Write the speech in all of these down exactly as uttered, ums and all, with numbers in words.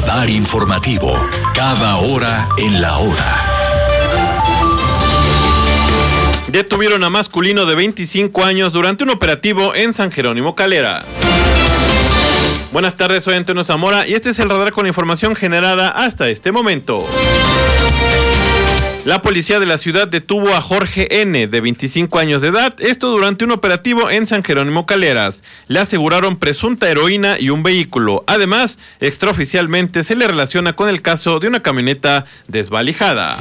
Radar informativo, cada hora en la hora. Detuvieron a masculino de veinticinco años durante un operativo en San Jerónimo Calera. Buenas tardes, soy Antonio Zamora y este es el radar con la información generada hasta este momento. La policía de la ciudad detuvo a Jorge N., de veinticinco años de edad, esto durante un operativo en San Jerónimo Caleras. Le aseguraron presunta heroína y un vehículo. Además, extraoficialmente se le relaciona con el caso de una camioneta desvalijada.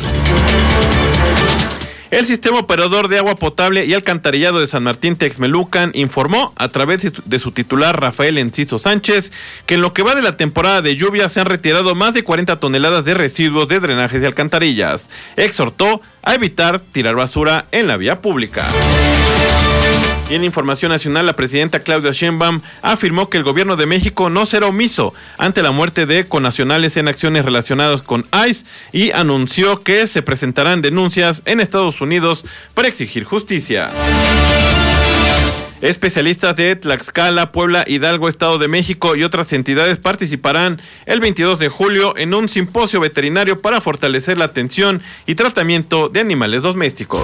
El Sistema Operador de Agua Potable y Alcantarillado de San Martín Texmelucan informó a través de su titular Rafael Enciso Sánchez que en lo que va de la temporada de lluvia se han retirado más de cuarenta toneladas de residuos de drenajes y alcantarillas. Exhortó a evitar tirar basura en la vía pública. Y en información nacional, la presidenta Claudia Sheinbaum afirmó que el gobierno de México no será omiso ante la muerte de connacionales en acciones relacionadas con I C E y anunció que se presentarán denuncias en Estados Unidos para exigir justicia. Especialistas de Tlaxcala, Puebla, Hidalgo, Estado de México y otras entidades participarán el veintidós de julio en un simposio veterinario para fortalecer la atención y tratamiento de animales domésticos.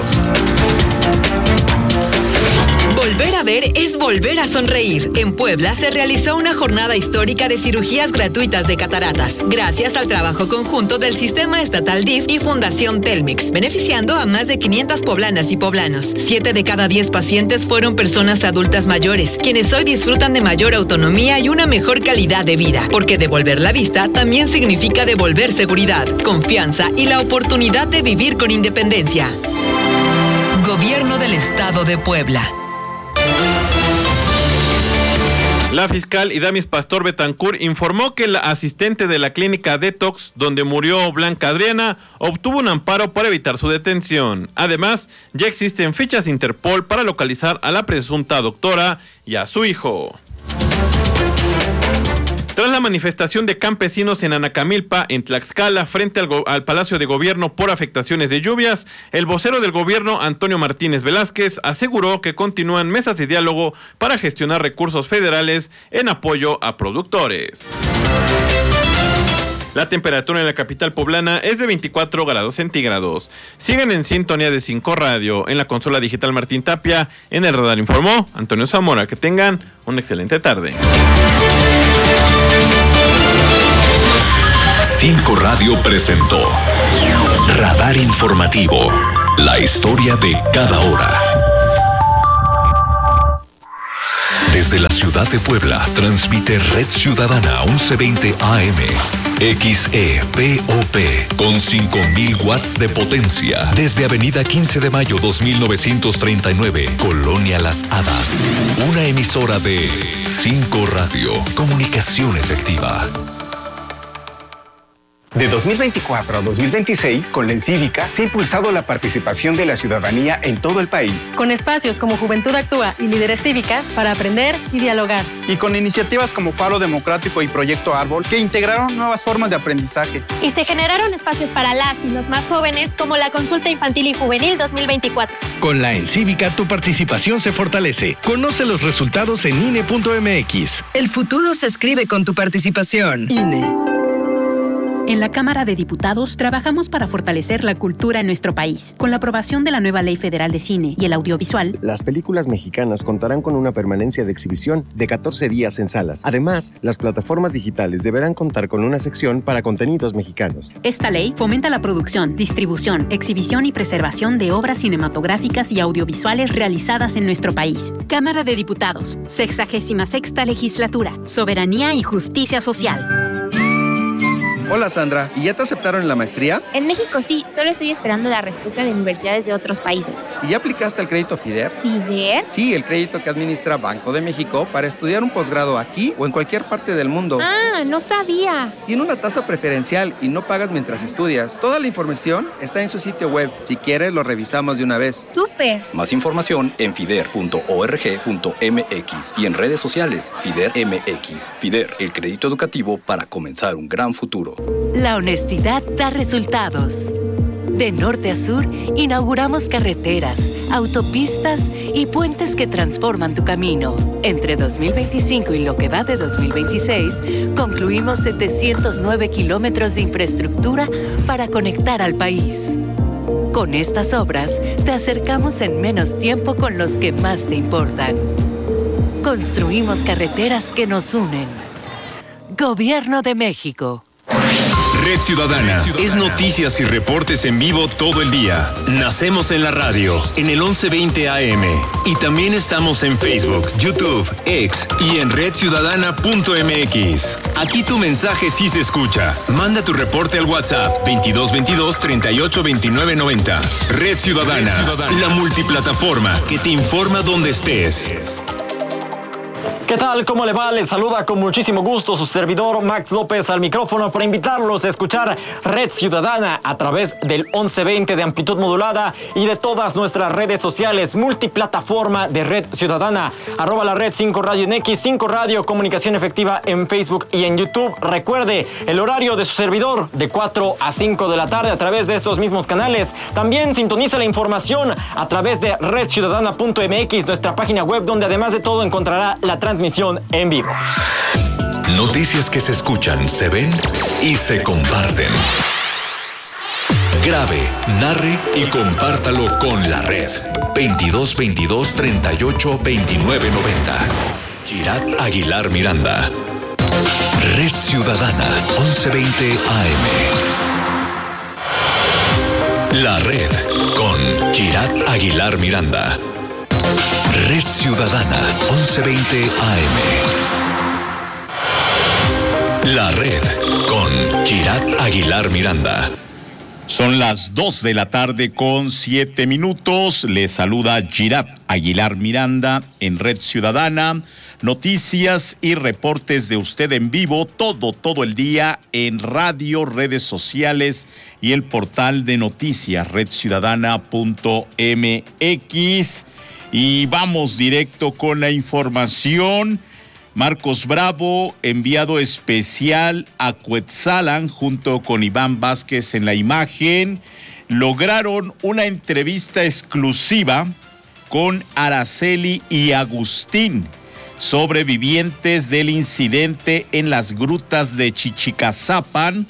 Volver a ver es volver a sonreír. En Puebla se realizó una jornada histórica de cirugías gratuitas de cataratas, gracias al trabajo conjunto del Sistema Estatal D I F y Fundación Telmex, beneficiando a más de quinientas poblanas y poblanos. Siete de cada diez pacientes fueron personas adultas mayores, quienes hoy disfrutan de mayor autonomía y una mejor calidad de vida, porque devolver la vista también significa devolver seguridad, confianza y la oportunidad de vivir con independencia. Gobierno del Estado de Puebla. La fiscal Idamis Pastor Betancur informó que la asistente de la clínica Detox, donde murió Blanca Adriana, obtuvo un amparo para evitar su detención. Además, ya existen fichas de Interpol para localizar a la presunta doctora y a su hijo. Tras la manifestación de campesinos en Anacamilpa, en Tlaxcala, frente al, go- al Palacio de Gobierno por afectaciones de lluvias, el vocero del gobierno, Antonio Martínez Velázquez, aseguró que continúan mesas de diálogo para gestionar recursos federales en apoyo a productores. La temperatura en la capital poblana es de veinticuatro grados centígrados. Siguen en sintonía de cinco Radio, en la consola digital Martín Tapia, en el radar informó Antonio Zamora. Que tengan una excelente tarde. cinco Radio presentó Radar Informativo, la historia de cada hora. Desde la ciudad de Puebla, transmite Red Ciudadana once veinte A M, X E P O P, con cinco mil watts de potencia. Desde Avenida quince de mayo dos mil novecientos treinta y nueve, Colonia Las Hadas. Una emisora de cinco Radio, comunicación efectiva. De dos mil veinticuatro a dos mil veintiséis, con la Encívica se ha impulsado la participación de la ciudadanía en todo el país. Con espacios como Juventud Actúa y Líderes Cívicas para aprender y dialogar. Y con iniciativas como Faro Democrático y Proyecto Árbol que integraron nuevas formas de aprendizaje. Y se generaron espacios para las y los más jóvenes como la Consulta Infantil y Juvenil dos mil veinticuatro. Con la Encívica tu participación se fortalece. Conoce los resultados en I N E punto M X. El futuro se escribe con tu participación. I N E. En la Cámara de Diputados trabajamos para fortalecer la cultura en nuestro país. Con la aprobación de la nueva Ley Federal de Cine y el Audiovisual, las películas mexicanas contarán con una permanencia de exhibición de catorce días en salas. Además, las plataformas digitales deberán contar con una sección para contenidos mexicanos. Esta ley fomenta la producción, distribución, exhibición y preservación de obras cinematográficas y audiovisuales realizadas en nuestro país. Cámara de Diputados, sexagésima sexta Legislatura, Soberanía y Justicia Social. Hola Sandra, ¿y ya te aceptaron en la maestría? En México sí, solo estoy esperando la respuesta de universidades de otros países. ¿Y ya aplicaste al crédito FIDER? ¿FIDER? Sí, el crédito que administra Banco de México para estudiar un posgrado aquí o en cualquier parte del mundo. Ah, no sabía. Tiene una tasa preferencial y no pagas mientras estudias. Toda la información está en su sitio web. Si quieres, lo revisamos de una vez. ¡Súper! Más información en fider punto org punto m x y en redes sociales FIDER M X. FIDER, el crédito educativo para comenzar un gran futuro. La honestidad da resultados. De norte a sur, inauguramos carreteras, autopistas y puentes que transforman tu camino. Entre dos mil veinticinco y lo que va de dos mil veintiséis, concluimos setecientos nueve kilómetros de infraestructura para conectar al país. Con estas obras, te acercamos en menos tiempo con los que más te importan. Construimos carreteras que nos unen. Gobierno de México. Red Ciudadana es noticias y reportes en vivo todo el día. Nacemos en la radio, en el once veinte A M. Y también estamos en Facebook, YouTube, X y en red ciudadana punto m x. Aquí tu mensaje sí se escucha. Manda tu reporte al WhatsApp veintidós veintidós treinta y ocho veintinueve noventa. Red Ciudadana, Red Ciudadana, la multiplataforma que te informa donde estés. ¿Qué tal? ¿Cómo le va? Les saluda con muchísimo gusto su servidor Max López al micrófono para invitarlos a escuchar Red Ciudadana a través del once veinte de amplitud modulada y de todas nuestras redes sociales, multiplataforma de Red Ciudadana, arroba la red cinco Radio en X, cinco Radio, comunicación efectiva en Facebook y en YouTube. Recuerde el horario de su servidor de cuatro a cinco de la tarde a través de estos mismos canales. También sintoniza la información a través de red ciudadana punto m x, nuestra página web donde además de todo encontrará la transmisión en vivo. Noticias que se escuchan, se ven y se comparten. Grabe, narre y compártalo con la red. veintidós veintidós treinta y ocho veintinueve noventa. Girat Aguilar Miranda. Red Ciudadana, once veinte A M. La red con Girat Aguilar Miranda. Red Ciudadana, once veinte A M. La red con Girat Aguilar Miranda. Son las dos de la tarde con siete minutos. Les saluda Girat Aguilar Miranda en Red Ciudadana. Noticias y reportes de usted en vivo todo, todo el día en radio, redes sociales y el portal de noticias red ciudadana punto m x. Y vamos directo con la información. Marcos Bravo, enviado especial a Cuetzalan, junto con Iván Vázquez en la imagen, lograron una entrevista exclusiva con Araceli y Agustín, sobrevivientes del incidente en las grutas de Chichicazapan.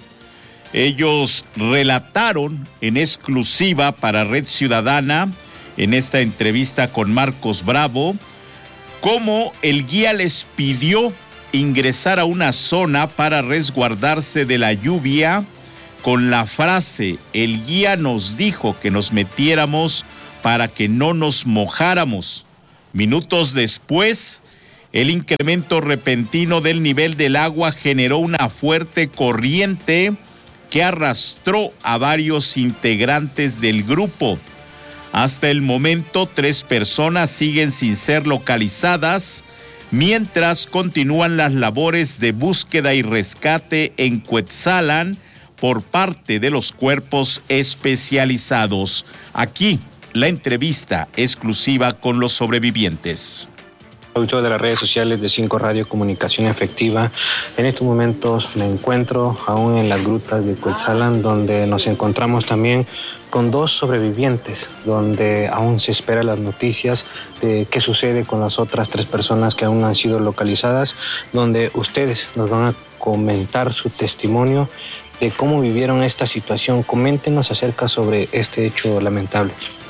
Ellos relataron en exclusiva para Red Ciudadana, en esta entrevista con Marcos Bravo, cómo el guía les pidió ingresar a una zona para resguardarse de la lluvia con la frase: el guía nos dijo que nos metiéramos para que no nos mojáramos. Minutos después, el incremento repentino del nivel del agua generó una fuerte corriente que arrastró a varios integrantes del grupo. Hasta el momento, tres personas siguen sin ser localizadas, mientras continúan las labores de búsqueda y rescate en Cuetzalan por parte de los cuerpos especializados. Aquí, la entrevista exclusiva con los sobrevivientes. Auditor de las redes sociales de cinco Radio Comunicación Efectiva. En estos momentos me encuentro aún en las grutas de Cuetzalan, donde nos encontramos también con dos sobrevivientes, donde aún se esperan las noticias de qué sucede con las otras tres personas que aún no han sido localizadas, donde ustedes nos van a comentar su testimonio de cómo vivieron esta situación. Coméntenos acerca sobre este hecho lamentable.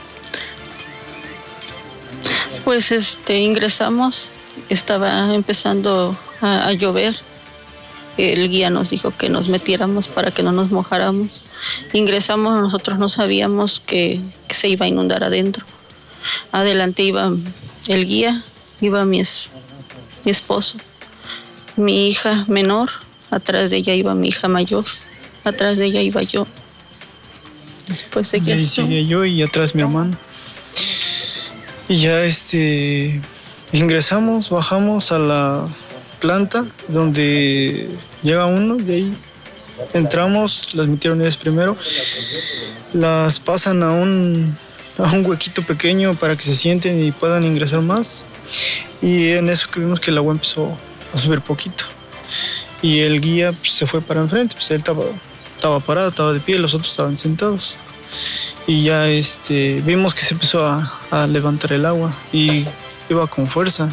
Pues este, ingresamos, estaba empezando a, a llover. El guía nos dijo que nos metiéramos para que no nos mojáramos. Ingresamos, nosotros no sabíamos que, que se iba a inundar adentro. Adelante iba el guía, iba mi, es, mi esposo, mi hija menor, atrás de ella iba mi hija mayor, atrás de ella iba yo. Después de que ahí sigue yo y atrás mi hermano. Y ya este ingresamos, bajamos a la planta donde llega uno, de ahí entramos, las metieron ellas primero, las pasan a un, a un huequito pequeño para que se sienten y puedan ingresar más, y en eso que vimos que el agua empezó a subir poquito y el guía pues, se fue para enfrente, pues él estaba, estaba parado, estaba de pie, los otros estaban sentados. y ya este, vimos que se empezó a, a levantar el agua y iba con fuerza.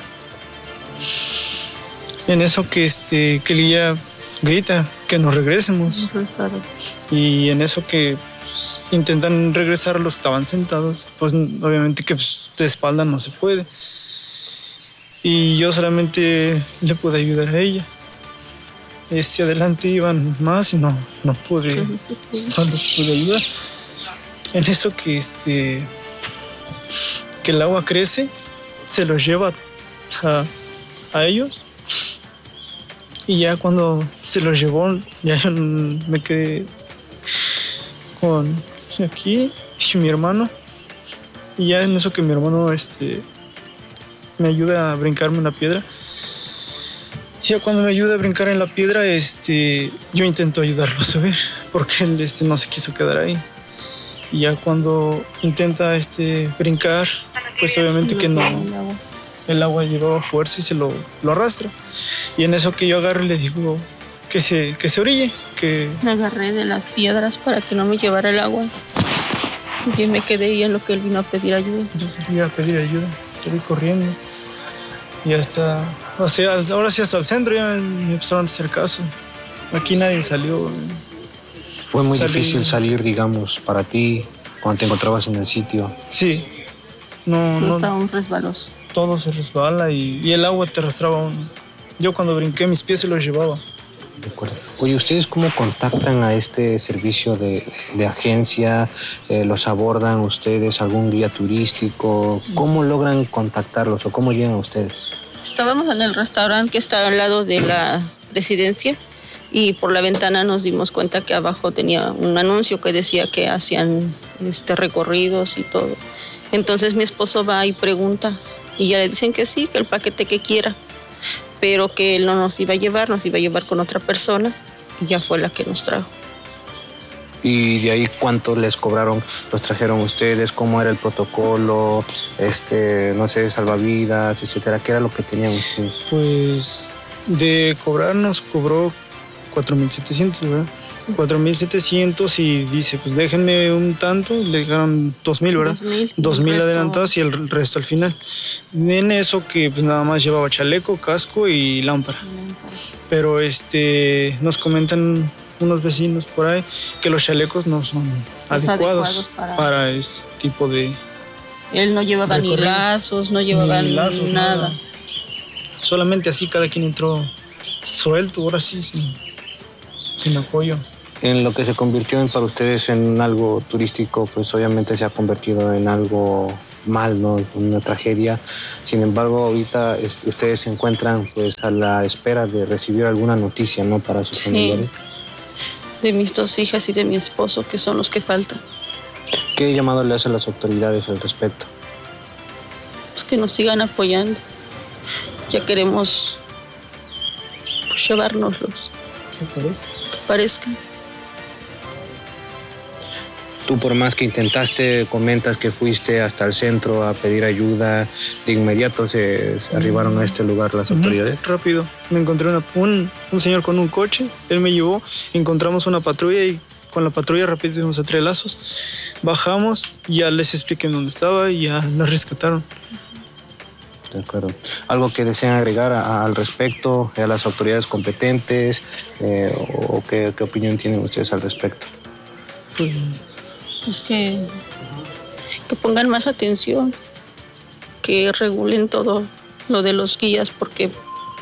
En eso que, este, que ella grita que nos regresemos. Y en eso que pues, intentan regresar los que estaban sentados, pues obviamente que pues, de espalda no se puede. Y yo solamente le pude ayudar a ella. Este, adelante iban más y no, no pude, no los pude ayudar. En eso que, este, que el agua crece, se los lleva a, a ellos. Y ya cuando se los llevó, ya yo me quedé con aquí y mi hermano. Y ya en eso que mi hermano este, me ayuda a brincarme en la piedra. Ya cuando me ayuda a brincar en la piedra, este, yo intento ayudarlo a subir, porque él este, no se quiso quedar ahí. Y ya cuando intenta este, brincar, pues obviamente que no, el agua llevaba fuerza y se lo, lo arrastra. Y en eso que yo agarro y le digo que se, que se orille, que... Me agarré de las piedras para que no me llevara el agua. Y me quedé ahí en lo que él vino a pedir ayuda. Yo fui a pedir ayuda, estoy corriendo. Y hasta, o sea, ahora sí hasta el centro ya me empezaron a hacer caso. Aquí nadie salió. Fue muy Salí. difícil salir, digamos, para ti cuando te encontrabas en el sitio. Sí. No, no. no Estaba un resbaloso. Todo se resbala y, y el agua te arrastraba. Un, yo cuando brinqué mis pies se los llevaba. De acuerdo. Oye, ¿ustedes cómo contactan a este servicio de, de agencia? Eh, ¿Los abordan ustedes? ¿Algún guía turístico? ¿Cómo logran contactarlos o cómo llegan a ustedes? Estábamos en el restaurante que está al lado de la residencia y por la ventana nos dimos cuenta que abajo tenía un anuncio que decía que hacían este, recorridos y todo. Entonces mi esposo va y pregunta y ya le dicen que sí, que el paquete que quiera, pero que él no nos iba a llevar, nos iba a llevar con otra persona y ya fue la que nos trajo. ¿Y de ahí cuánto les cobraron? ¿Los trajeron ustedes? ¿Cómo era el protocolo? Este, no sé, salvavidas, etcétera. ¿Qué era lo que tenían ustedes? Pues de cobrar nos cobró cuatro mil setecientos, ¿verdad? cuatro mil setecientos y dice, pues déjenme un tanto, le dejaron dos mil, ¿verdad? dos mil adelantados y el resto al final. En eso que pues nada más llevaba chaleco, casco y lámpara. Pero este, nos comentan unos vecinos por ahí que los chalecos no son adecuados, adecuados para... para este tipo de... Él no llevaba ni lazos, no llevaba ni lazos, nada. nada. Solamente así cada quien entró suelto, ahora sí, sin, sin apoyo. En lo que se convirtió en, para ustedes en algo turístico, pues obviamente se ha convertido en algo mal, ¿no? Una tragedia. Sin embargo, ahorita este, ustedes se encuentran pues a la espera de recibir alguna noticia, ¿no? Para sus sí. familiares. De mis dos hijas y de mi esposo, que son los que faltan. ¿Qué llamado le hacen las autoridades al respecto? Pues que nos sigan apoyando. Ya queremos pues, llevárnoslos. Que parezca. Que parezcan. Tú, por más que intentaste, comentas que fuiste hasta el centro a pedir ayuda, de inmediato se, se arribaron a este lugar las autoridades. Uh-huh. Rápido, me encontré una, un, un señor con un coche, él me llevó, encontramos una patrulla y con la patrulla rápido fuimos a Tres Lazos, bajamos, ya les expliqué dónde estaba y ya la rescataron. De acuerdo. ¿Algo que desean agregar a, a, al respecto, a las autoridades competentes, eh, o qué, qué opinión tienen ustedes al respecto? Pues... Es que, que pongan más atención, que regulen todo lo de los guías, porque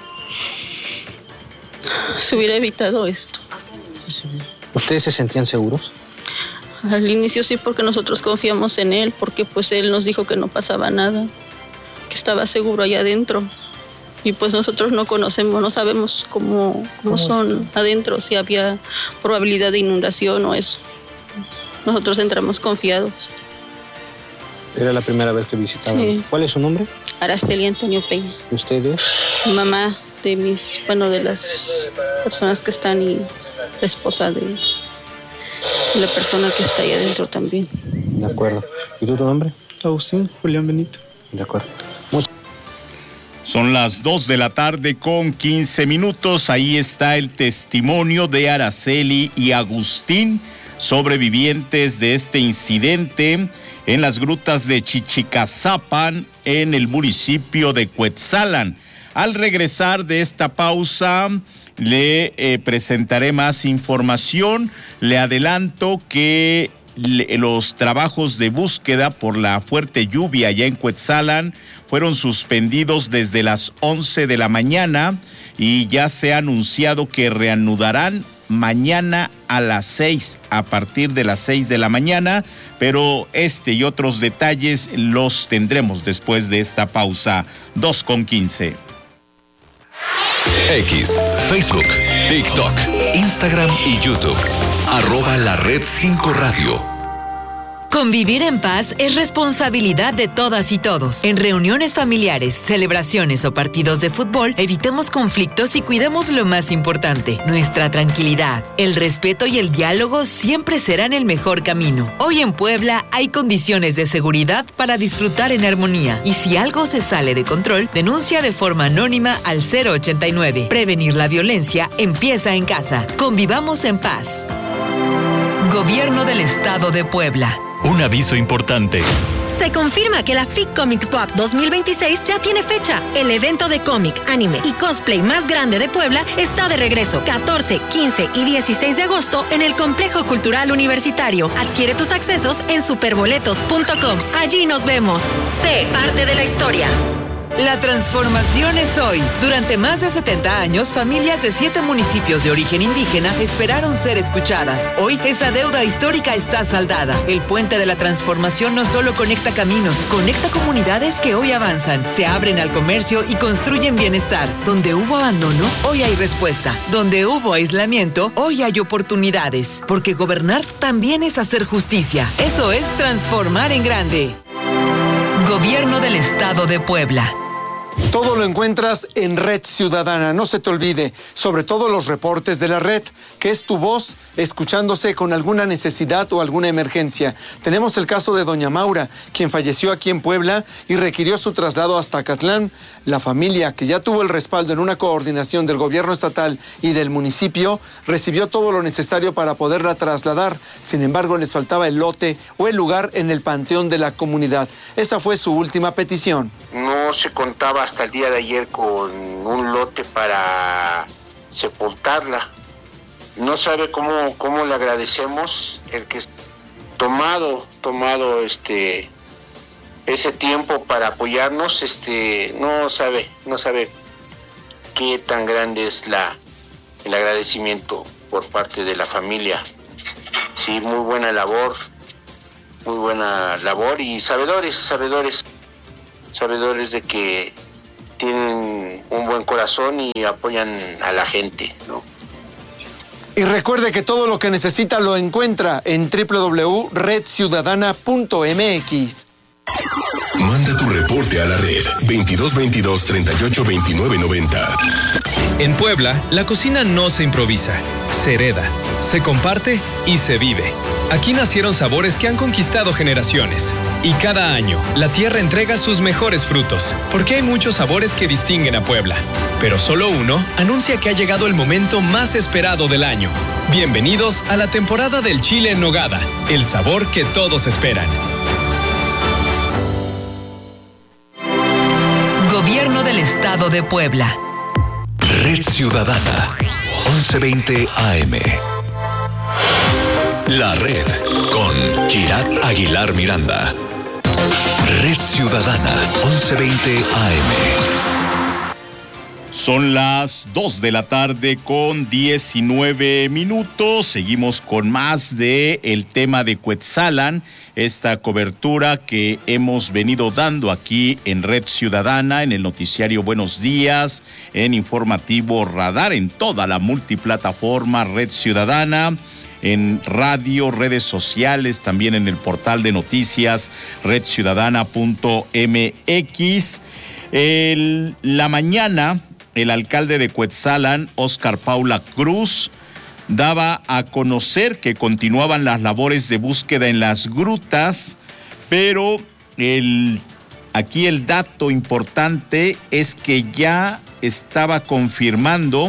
se hubiera evitado esto. Sí, sí. ¿Ustedes se sentían seguros? Al inicio sí, porque nosotros confiamos en él, porque pues él nos dijo que no pasaba nada, que estaba seguro allá adentro. Y pues nosotros no conocemos, no sabemos cómo, cómo, ¿Cómo son está? adentro, si había probabilidad de inundación o eso. Nosotros entramos confiados. ¿Era la primera vez que visitaban? Sí. ¿Cuál es su nombre? Araceli Antonio Peña. ¿Y ustedes? Mamá de mis, bueno, de las personas que están y la esposa de la persona que está ahí adentro también. De acuerdo. ¿Y tú, tu nombre? Agustín Julián Benito. De acuerdo. Son las dos de la tarde con quince minutos. Ahí está el testimonio de Araceli y Agustín sobrevivientes de este incidente en las grutas de Chichicazapan, en el municipio de Cuetzalan. Al regresar de esta pausa, le eh, presentaré más información. Le adelanto que le, los trabajos de búsqueda por la fuerte lluvia allá en Cuetzalan fueron suspendidos desde las once de la mañana y ya se ha anunciado que reanudarán mañana a las seis, a partir de las seis de la mañana, pero este y otros detalles los tendremos después de esta pausa. dos con quince. X, Facebook, TikTok, Instagram y YouTube. Arroba la red cinco Radio. Convivir en paz es responsabilidad de todas y todos. En reuniones familiares, celebraciones o partidos de fútbol, evitemos conflictos y cuidemos lo más importante, nuestra tranquilidad. El respeto y el diálogo siempre serán el mejor camino. Hoy en Puebla hay condiciones de seguridad para disfrutar en armonía. Y si algo se sale de control, denuncia de forma anónima al cero ochenta y nueve. Prevenir la violencia empieza en casa. Convivamos en paz. Gobierno del Estado de Puebla. Un aviso importante. Se confirma que la F I C Comics Pop dos mil veintiséis ya tiene fecha. El evento de cómic, anime y cosplay más grande de Puebla está de regreso. catorce, quince y dieciséis de agosto en el Complejo Cultural Universitario. Adquiere tus accesos en superboletos punto com. Allí nos vemos. Sé parte de la historia. La transformación es hoy. Durante más de setenta años, familias de siete municipios de origen indígena esperaron ser escuchadas. Hoy, esa deuda histórica está saldada. El puente de la transformación no solo conecta caminos, conecta comunidades que hoy avanzan, se abren al comercio y construyen bienestar. Donde hubo abandono, hoy hay respuesta. Donde hubo aislamiento, hoy hay oportunidades. Porque gobernar también es hacer justicia. Eso es transformar en grande. Gobierno del Estado de Puebla. Todo lo encuentras en Red Ciudadana. No se te olvide, sobre todo los reportes de la red, que es tu voz escuchándose con alguna necesidad o alguna emergencia. Tenemos el caso de doña Maura, quien falleció aquí en Puebla y requirió su traslado hasta Acatlán. La familia, que ya tuvo el respaldo en una coordinación del gobierno estatal y del municipio, recibió todo lo necesario para poderla trasladar. Sin embargo, les faltaba el lote o el lugar en el panteón de la comunidad. Esa fue su última petición. No se contaba hasta el día de ayer con un lote para sepultarla. No sabe cómo, cómo le agradecemos el que tomado, tomado este ese tiempo para apoyarnos. Este, no sabe, no sabe qué tan grande es la el agradecimiento por parte de la familia. Sí, muy buena labor, muy buena labor y sabedores, sabedores, sabedores de que tienen un buen corazón y apoyan a la gente, ¿no? Y recuerde que todo lo que necesita lo encuentra en doble u doble u doble u punto red ciudadana punto m x. Manda tu reporte a la red veintidós veintidós treinta y ocho veintinueve noventa. En Puebla, la cocina no se improvisa, se hereda, se comparte y se vive. Aquí nacieron sabores que han conquistado generaciones. Y cada año, la tierra entrega sus mejores frutos, porque hay muchos sabores que distinguen a Puebla. Pero solo uno anuncia que ha llegado el momento más esperado del año. Bienvenidos a la temporada del chile en nogada, el sabor que todos esperan. Gobierno del Estado de Puebla. Red Ciudadana, once veinte A M. La Red, con Girat Aguilar Miranda. Red Ciudadana, once veinte A M. Son las dos de la tarde con diecinueve minutos. Seguimos con más de el tema de Cuetzalan, esta cobertura que hemos venido dando aquí en Red Ciudadana, en el noticiario Buenos Días, en Informativo Radar, en toda la multiplataforma Red Ciudadana, en radio, redes sociales, también en el portal de noticias red ciudadana punto m x. El, la mañana, el alcalde de Cuetzalan, Óscar Paula Cruz, daba a conocer que continuaban las labores de búsqueda en las grutas, pero el, aquí el dato importante es que ya estaba confirmando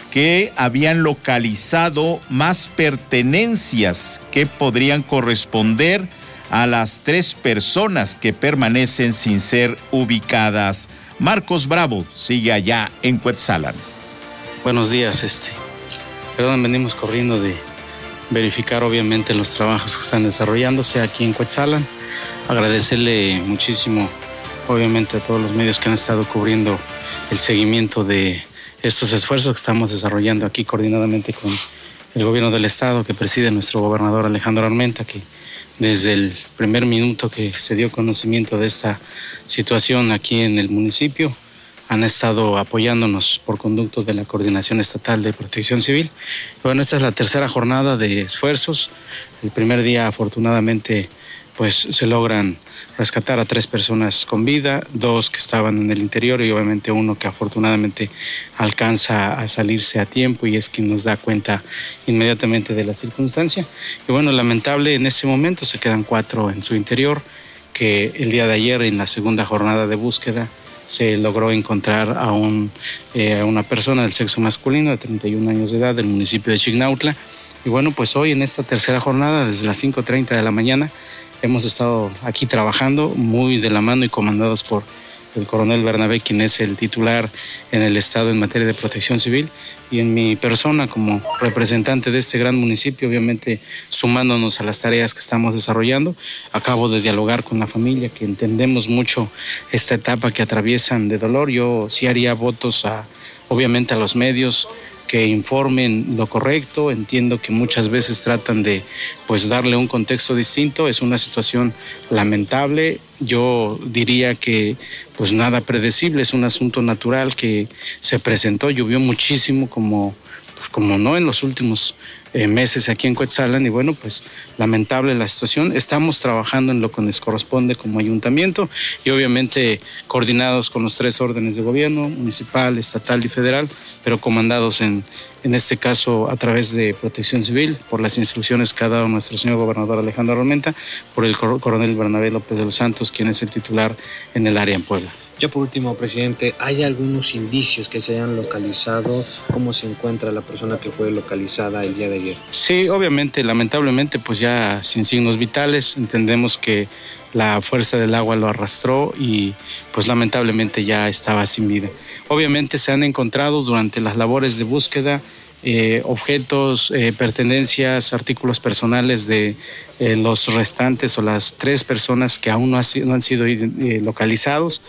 que habían localizado más pertenencias que podrían corresponder a las tres personas que permanecen sin ser ubicadas. Marcos Bravo sigue allá en Cuetzalan. Buenos días, este. Perdón, venimos corriendo de verificar obviamente los trabajos que están desarrollándose aquí en Cuetzalan. Agradecerle muchísimo obviamente a todos los medios que han estado cubriendo el seguimiento de estos esfuerzos que estamos desarrollando aquí coordinadamente con el gobierno del estado que preside nuestro gobernador Alejandro Armenta, que desde el primer minuto que se dio conocimiento de esta situación aquí en el municipio han estado apoyándonos por conducto de la Coordinación Estatal de Protección Civil. Bueno, esta es la tercera jornada de esfuerzos. El primer día afortunadamente pues se logran rescatar a tres personas con vida, dos que estaban en el interior y obviamente uno que afortunadamente alcanza a salirse a tiempo y es quien nos da cuenta inmediatamente de la circunstancia. Y bueno, lamentable en ese momento se quedan cuatro en su interior, que el día de ayer en la segunda jornada de búsqueda se logró encontrar a, un, eh, a una persona del sexo masculino de treinta y un años de edad del municipio de Chignautla. Y bueno, pues hoy en esta tercera jornada, desde las cinco treinta de la mañana, hemos estado aquí trabajando muy de la mano y comandados por el coronel Bernabé, quien es el titular en el estado en materia de protección civil, y en mi persona como representante de este gran municipio, obviamente sumándonos a las tareas que estamos desarrollando. Acabo de dialogar con la familia, que entendemos mucho esta etapa que atraviesan de dolor. Yo sí haría votos a, obviamente a los medios, que informen lo correcto. Entiendo que muchas veces tratan de pues darle un contexto distinto. Es una situación lamentable. Yo diría que pues nada predecible, es un asunto natural que se presentó. Llovió muchísimo como, como no en los últimos eh, meses aquí en Cuetzalan, y bueno, pues lamentable la situación. Estamos trabajando en lo que nos corresponde como ayuntamiento y obviamente coordinados con los tres órdenes de gobierno, municipal, estatal y federal, pero comandados en, en este caso a través de Protección Civil, por las instrucciones que ha dado nuestro señor gobernador Alejandro Armenta, por el coronel Bernabé López de los Santos, quien es el titular en el área en Puebla. Ya por último, presidente, ¿hay algunos indicios que se hayan localizado? ¿Cómo se encuentra la persona que fue localizada el día de ayer? Sí, obviamente, lamentablemente, pues ya sin signos vitales. Entendemos que la fuerza del agua lo arrastró y pues lamentablemente ya estaba sin vida. Obviamente se han encontrado durante las labores de búsqueda eh, objetos, eh, pertenencias, artículos personales de eh, los restantes o las tres personas que aún no, ha, no han sido eh, localizados.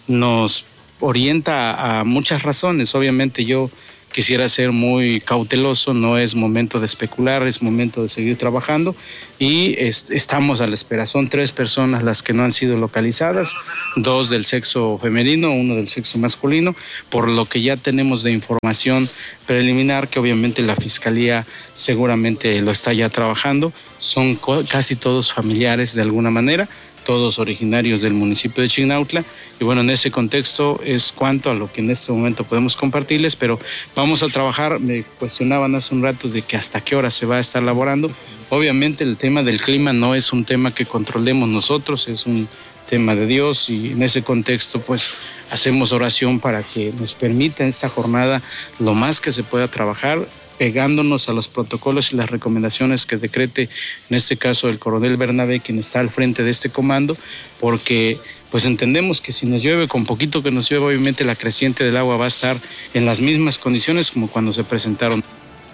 Nos orienta a, a muchas razones. Obviamente yo quisiera ser muy cauteloso, no es momento de especular, es momento de seguir trabajando y es, estamos a la espera. Son tres personas las que no han sido localizadas, dos del sexo femenino, uno del sexo masculino, por lo que ya tenemos de información preliminar que obviamente la Fiscalía seguramente lo está ya trabajando. Son co- casi todos familiares de alguna manera, todos originarios del municipio de Chignautla, y bueno, en ese contexto es cuanto a lo que en este momento podemos compartirles, pero vamos a trabajar. Me cuestionaban hace un rato de que hasta qué hora se va a estar laborando. Obviamente el tema del clima no es un tema que controlemos nosotros, es un tema de Dios, y en ese contexto pues hacemos oración para que nos permita esta jornada lo más que se pueda trabajar, pegándonos a los protocolos y las recomendaciones que decrete, en este caso el coronel Bernabé, quien está al frente de este comando, porque pues entendemos que si nos llueve, con poquito que nos llueve, obviamente la creciente del agua va a estar en las mismas condiciones como cuando se presentaron.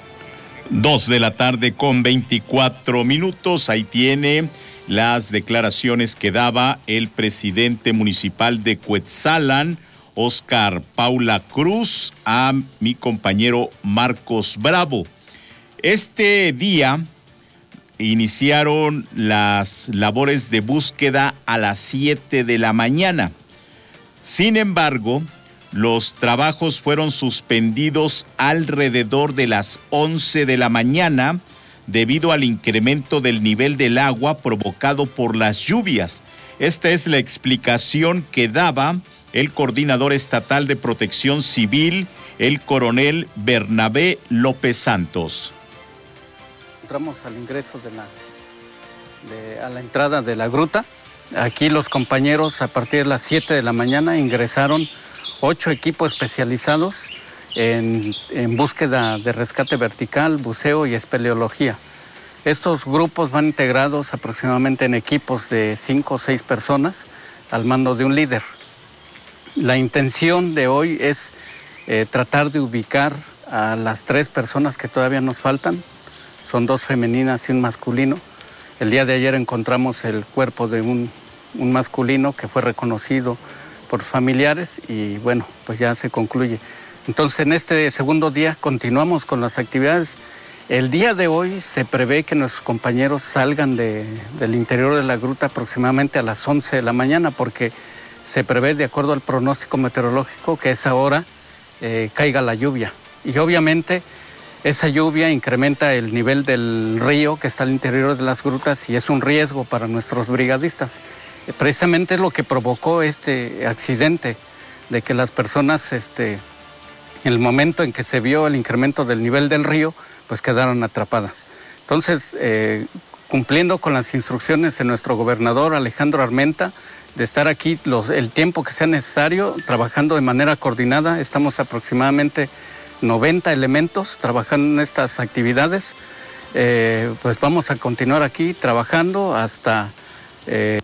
Dos de la tarde con veinticuatro minutos, ahí tiene las declaraciones que daba el presidente municipal de Cuetzalan, Oscar Paula Cruz, a mi compañero Marcos Bravo. Este día iniciaron las labores de búsqueda a las siete de la mañana. Sin embargo, los trabajos fueron suspendidos alrededor de las once de la mañana debido al incremento del nivel del agua provocado por las lluvias. Esta es la explicación que daba el coordinador estatal de Protección Civil, el coronel Bernabé López Santos. Entramos al ingreso de la, de, a la entrada de la gruta. Aquí los compañeros a partir de las siete de la mañana ingresaron ocho equipos especializados en, en búsqueda de rescate vertical, buceo y espeleología. Estos grupos van integrados aproximadamente en equipos de cinco o seis personas al mando de un líder. La intención de hoy es eh, tratar de ubicar a las tres personas que todavía nos faltan. Son dos femeninas y un masculino. El día de ayer encontramos el cuerpo de un, un masculino que fue reconocido por familiares y bueno, pues ya se concluye. Entonces en este segundo día continuamos con las actividades. El día de hoy se prevé que nuestros compañeros salgan de, del interior de la gruta aproximadamente a las once de la mañana porque se prevé, de acuerdo al pronóstico meteorológico, que a esa hora eh, caiga la lluvia. Y obviamente esa lluvia incrementa el nivel del río que está al interior de las grutas y es un riesgo para nuestros brigadistas. Precisamente es lo que provocó este accidente, de que las personas, este, en el momento en que se vio el incremento del nivel del río, pues quedaron atrapadas. Entonces, eh, cumpliendo con las instrucciones de nuestro gobernador Alejandro Armenta, de estar aquí los, el tiempo que sea necesario, trabajando de manera coordinada, estamos aproximadamente noventa elementos trabajando en estas actividades, eh, pues vamos a continuar aquí trabajando hasta... Eh...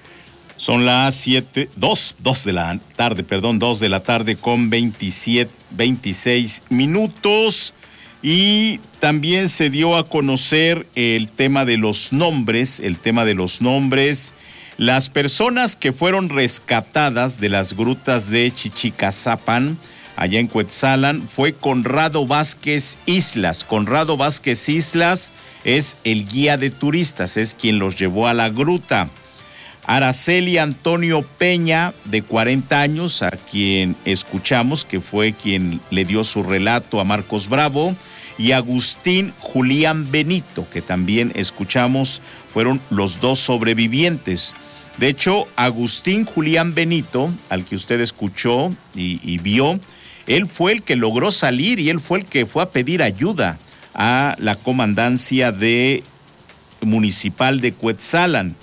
Son las siete, dos, dos de la tarde, perdón, dos de la tarde con veintisiete, veintiséis minutos. Y también se dio a conocer el tema de los nombres, el tema de los nombres. Las personas que fueron rescatadas de las grutas de Chichicazapan, allá en Cuetzalan, fue Conrado Vázquez Islas. Conrado Vázquez Islas es el guía de turistas, es quien los llevó a la gruta. Araceli Antonio Peña, de cuarenta años, a quien escuchamos, que fue quien le dio su relato a Marcos Bravo, y Agustín Julián Benito, que también escuchamos, fueron los dos sobrevivientes. De hecho, Agustín Julián Benito, al que usted escuchó y, y vio, él fue el que logró salir y él fue el que fue a pedir ayuda a la comandancia de municipal de Cuetzalan.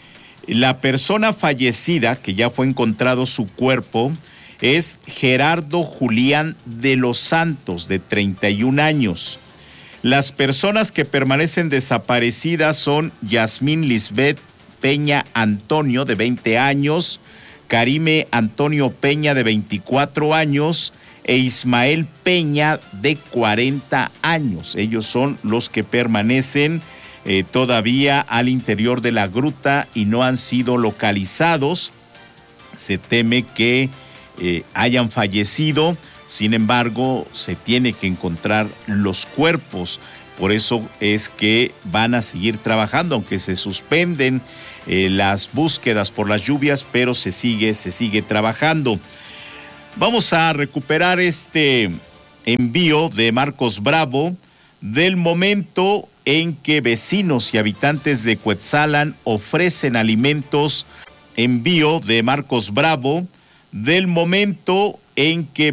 La persona fallecida, que ya fue encontrado su cuerpo, es Gerardo Julián de los Santos, de treinta y un años. Las personas que permanecen desaparecidas son Yasmín Lisbeth Peña Antonio, de veinte años, Karime Antonio Peña, de veinticuatro años, e Ismael Peña, de cuarenta años. Ellos son los que permanecen eh, todavía al interior de la gruta y no han sido localizados. Se teme que eh, hayan fallecido, sin embargo, se tiene que encontrar los cuerpos. Por eso es que van a seguir trabajando, aunque se suspenden eh, las búsquedas por las lluvias, pero se sigue, se sigue trabajando. Vamos a recuperar este envío de Marcos Bravo del momento en que vecinos y habitantes de Cuetzalan ofrecen alimentos. Envío de Marcos Bravo del momento en que